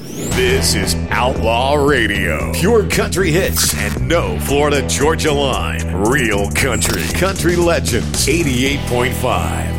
This is Outlaw Radio. Pure country hits and no Florida Georgia line. Real country. Country Legends 88.5.